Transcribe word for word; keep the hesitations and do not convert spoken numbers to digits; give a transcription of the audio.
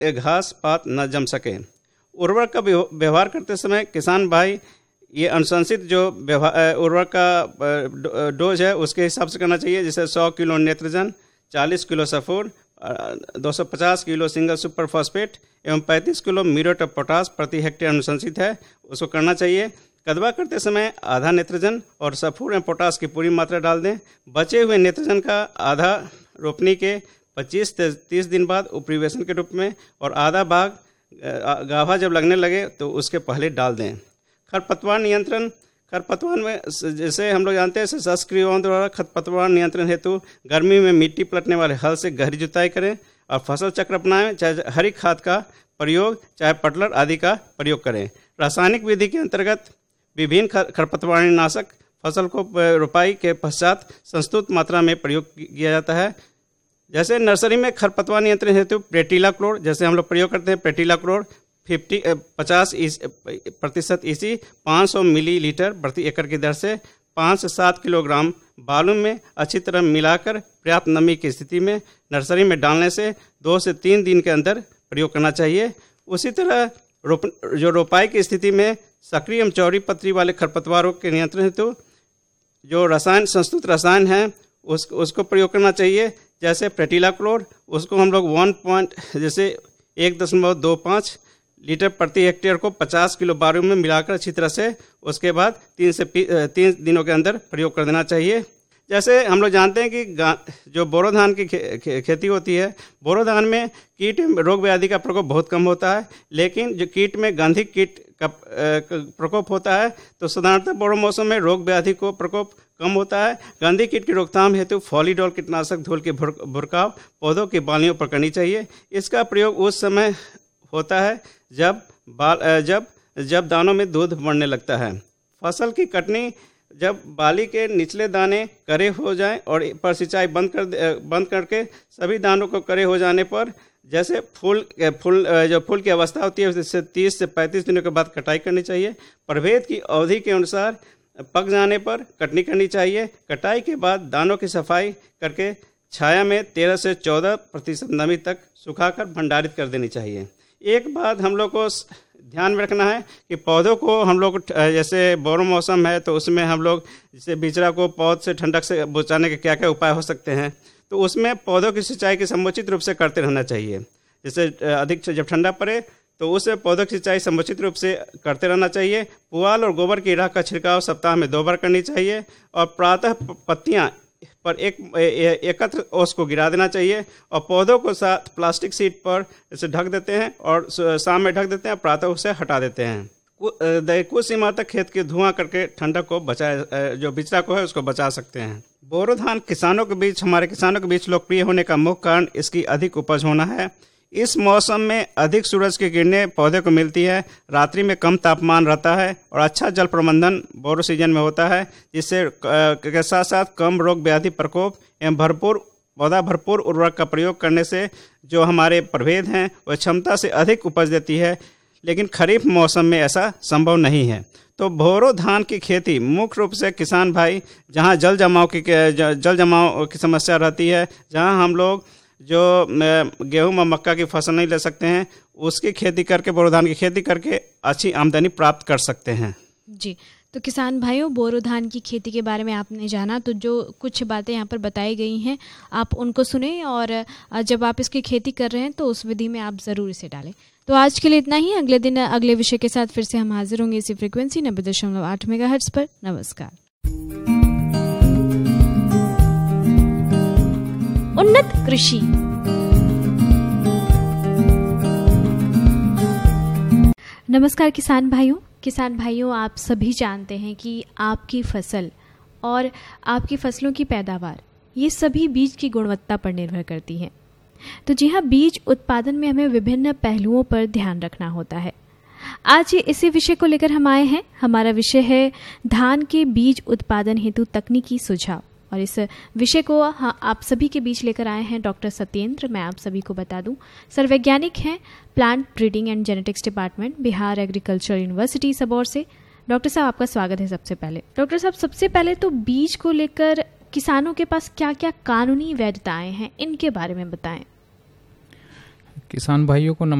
घास पात न जम सके। उर्वरक का व्यवहार करते समय किसान भाई ये अनुशंसित जो उर्वरक का डोज है उसके हिसाब से करना चाहिए। जैसे सौ किलो नेत्रजन, चालीस किलो सल्फर, दो सौ पचास किलो सिंगल सुपर फॉस्फेट एवं पैंतीस किलो म्यूरेट ऑफ पोटाश प्रति हेक्टेयर अनुशंसित है, उसको करना चाहिए। कदवा करते समय आधा नेत्रजन और सल्फर एवं पोटाश की पूरी मात्रा डाल दें। बचे हुए नेत्रजन का आधा रोपनी के पच्चीस से तीस दिन बाद उपरिवेशन के रूप में और आधा भाग गाभा जब लगने लगे तो उसके पहले डाल दें। खरपतवार नियंत्रण, खरपतवार में जैसे हम लोग जानते हैं सशस्त्र क्रियाओं द्वारा खरपतवार नियंत्रण हेतु गर्मी में मिट्टी पलटने वाले हल से गहरी जुताई करें और फसल चक्र अपनाएं। चाहे हरी खाद का प्रयोग चाहे पटलर आदि का प्रयोग करें। रासायनिक विधि के अंतर्गत विभिन्न खरपतवारनाशक फसल को रोपाई के पश्चात संस्तुत मात्रा में प्रयोग किया जाता है। जैसे नर्सरी में खरपतवार नियंत्रण हेतु प्रेटिलाक्लोर जैसे हम लोग प्रयोग करते हैं, प्रेटिलाक्लोर फिफ्टी पचास प्रतिशत ईसी पाँच सौ मिलीलीटर प्रति एकड़ की दर से पाँच से सात किलोग्राम बालू में अच्छी तरह मिलाकर पर्याप्त नमी की स्थिति में नर्सरी में डालने से दो से तीन दिन के अंदर प्रयोग करना चाहिए। उसी तरह रोप जो रोपाई की स्थिति में सक्रिय एवं चौड़ी पत्ती वाले खरपतवारों के नियंत्रण हेतु जो रसायन संस्तुत रसायन है उस उसको प्रयोग करना चाहिए। जैसे प्रेटिलाक्लोर उसको हम लोग वन पॉइंट जैसे एक दशमलव दो पाँच लीटर प्रति हेक्टेयर को पचास किलो बालू में मिलाकर अच्छी तरह से उसके बाद तीन से तीन दिनों के अंदर प्रयोग कर देना चाहिए। जैसे हम लोग जानते हैं कि जो बोरो धान की खे, खे, खेती होती है, बोरो धान में कीट रोग व्याधि का प्रकोप बहुत कम होता है, लेकिन जो कीट में गंधिक कीट का प्रकोप होता है तो साधारणतः बोरो मौसम में रोग व्याधि को प्रकोप कम होता है। गंधी कीट की रोकथाम हेतु फॉलीडॉल कीटनाशक धूल के भुरकाव पौधों की बालियों पर करनी चाहिए। इसका प्रयोग उस समय होता है जब बाल जब जब दानों में दूध बढ़ने लगता है। फसल की कटनी जब बाली के निचले दाने करे हो जाएं और पर सिंचाई बंद कर बंद करके सभी दानों को करे हो जाने पर जैसे फूल फूल जो फूल की अवस्था होती है उससे तीस से पैंतीस दिनों के बाद कटाई करनी चाहिए। प्रभेद की अवधि के अनुसार पक जाने पर कटनी करनी चाहिए। कटाई के बाद दानों की सफाई करके छाया में तेरह से चौदह प्रतिशत नमी तक सुखाकर भंडारित कर देनी चाहिए। एक बात हम लोग को ध्यान में रखना है कि पौधों को हम लोग जैसे बोरो मौसम है तो उसमें हम लोग जैसे बिचड़ा को पौध से ठंडक से बचाने के क्या क्या उपाय हो सकते हैं, तो उसमें पौधों की सिंचाई की समुचित रूप से करते रहना चाहिए। जैसे अधिक जब ठंडा पड़े तो उससे पौधों की सिंचाई समुचित रूप से करते रहना चाहिए। पुआल और गोबर की राख का छिड़काव सप्ताह में दो बार करनी चाहिए और प्रातः पत्तियां पर एक एकत्र ओस को गिरा देना चाहिए और पौधों को साथ प्लास्टिक शीट पर इसे ढक देते हैं और शाम में ढक देते हैं, प्रातः उसे हटा देते हैं। कुछ सीमा तक खेत के धुआं करके ठंडक को बचाए जो बिचड़ा को है उसको बचा सकते हैं। बोरो धान किसानों के बीच हमारे किसानों के बीच लोकप्रिय होने का मुख्य कारण इसकी अधिक उपज होना है। इस मौसम में अधिक सूरज की किरणें पौधे को मिलती है, रात्रि में कम तापमान रहता है और अच्छा जल प्रबंधन बोरो सीजन में होता है, जिससे के साथ साथ कम रोग व्याधि प्रकोप एवं भरपूर पौधा भरपूर उर्वरक का प्रयोग करने से जो हमारे प्रभेद हैं वह क्षमता से अधिक उपज देती है। लेकिन खरीफ मौसम में ऐसा संभव नहीं है। तो बोरो धान की खेती मुख्य रूप से किसान भाई जहाँ जल जमाव की जल जमाव की समस्या रहती है, जहाँ हम लोग जो गेहूं और मक्का की फसल नहीं ले सकते हैं, उसकी खेती करके बोरो धान की खेती करके अच्छी आमदनी प्राप्त कर सकते हैं। जी, तो किसान भाइयों, बोरो धान की खेती के बारे में आपने जाना, तो जो कुछ बातें यहाँ पर बताई गई हैं आप उनको सुने और जब आप इसकी खेती कर रहे हैं तो उस विधि में आप ज़रूर इसे डालें। तो आज के लिए इतना ही। अगले दिन अगले विषय के साथ फिर से हम हाजिर होंगे इसी फ्रिक्वेंसी नब्बे दशमलव आठ मेगाहर्ट्ज़ पर। नमस्कार। उन्नत कृषि। नमस्कार किसान भाइयों। किसान भाइयों, आप सभी जानते हैं कि आपकी फसल और आपकी फसलों की पैदावार ये सभी बीज की गुणवत्ता पर निर्भर करती हैं। तो जी हाँ, बीज उत्पादन में हमें विभिन्न पहलुओं पर ध्यान रखना होता है। आज इसी विषय को लेकर हम आए हैं। हमारा विषय है धान के बीज उत्पादन हेतु तकनीकी सुझाव, और इस विषय को हाँ, आप सभी के बीच लेकर आए हैं डॉक्टर सत्येंद्र। मैं आप सभी को बता दूं, सर्ववैज्ञानिक हैं plant breeding and genetics department, Bihar agriculture university Sabour से। डॉक्टर साहब, आपका स्वागत है। सबसे पहले डॉक्टर साहब, सबसे पहले तो बीज को लेकर किसानों के पास क्या क्या कानूनी वैधताएं हैं, इनके बारे में बताएं। किसान भाइयों को